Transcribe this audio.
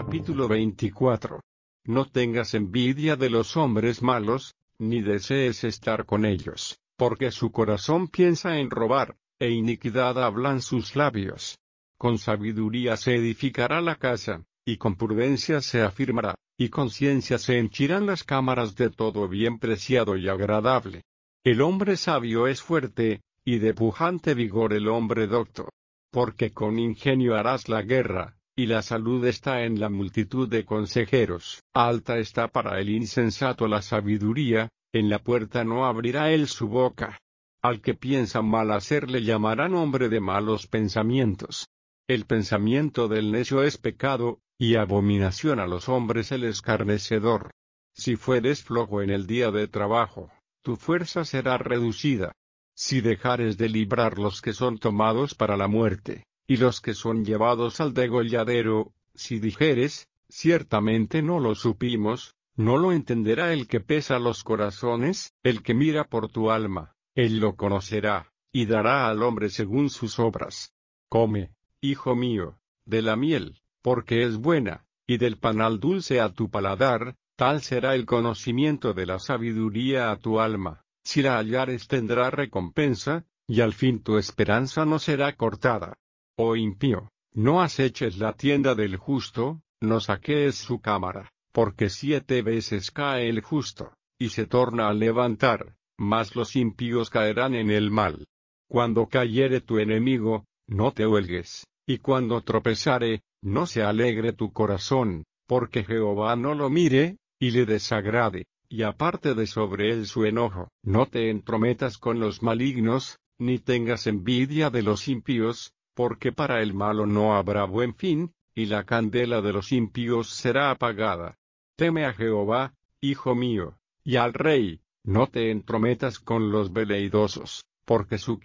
Capítulo 24. No tengas envidia de los hombres malos, ni desees estar con ellos, porque su corazón piensa en robar, e iniquidad hablan sus labios. Con sabiduría se edificará la casa, y con prudencia se afirmará, y con ciencia se henchirán las cámaras de todo bien preciado y agradable. El hombre sabio es fuerte, y de pujante vigor el hombre docto. Porque con ingenio harás la guerra, y la salud está en la multitud de consejeros. Alta está para el insensato la sabiduría, en la puerta no abrirá él su boca. Al que piensa mal hacer le llamarán hombre de malos pensamientos. El pensamiento del necio es pecado, y abominación a los hombres el escarnecedor. Si fueres flojo en el día de trabajo, tu fuerza será reducida. Si dejares de librar los que son tomados para la muerte, y los que son llevados al degolladero, si dijeres, ciertamente no lo supimos, no lo entenderá el que pesa los corazones, el que mira por tu alma, él lo conocerá, y dará al hombre según sus obras. Come, hijo mío, de la miel, porque es buena, y del panal dulce a tu paladar, tal será el conocimiento de la sabiduría a tu alma. Si la hallares tendrá recompensa, y al fin tu esperanza no será cortada. Oh impío, no aceches la tienda del justo, no saquees su cámara, porque 7 veces cae el justo, y se torna a levantar, mas los impíos caerán en el mal. Cuando cayere tu enemigo, no te huelgues, y cuando tropezare, no se alegre tu corazón, porque Jehová no lo mire, y le desagrade, y aparte de sobre él su enojo. No te entrometas con los malignos, ni tengas envidia de los impíos, porque para el malo no habrá buen fin, y la candela de los impíos será apagada. Teme a Jehová, hijo mío, y al rey, no te entrometas con los veleidosos, porque su